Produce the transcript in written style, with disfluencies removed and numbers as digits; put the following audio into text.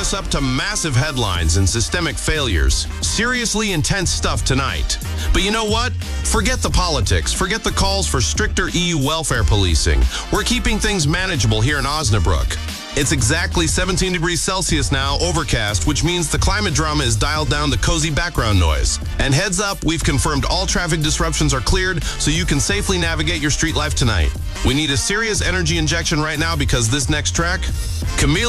us up to massive headlines and systemic failures. Seriously intense stuff tonight. But you know what? Forget the politics. Forget the calls for stricter EU welfare policing. We're keeping things manageable here in Osnabrück. It's exactly 17 degrees Celsius now, overcast, which means the climate drama is dialed down to cozy background noise. And heads up, we've confirmed all traffic disruptions are cleared so you can safely navigate your street life tonight. We need a serious energy injection right now because this next track, Camille